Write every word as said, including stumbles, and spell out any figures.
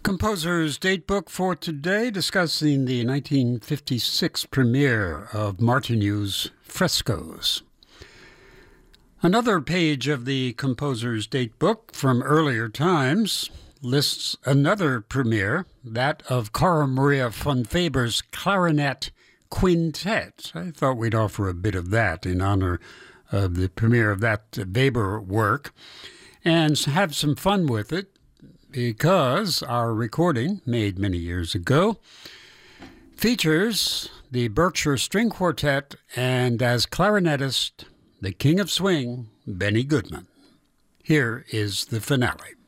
Composer's Datebook for today, discussing the nineteen fifty-six premiere of Martinew's Frescoes. Another page of the Composer's Datebook from earlier times lists another premiere, that of Carl Maria von Weber's Clarinet Quintet. I thought we'd offer a bit of that in honor of the premiere of that Weber work and have some fun with it, because our recording, made many years ago, features the Berkshire String Quartet and, as clarinetist, the King of Swing, Benny Goodman. Here is the finale.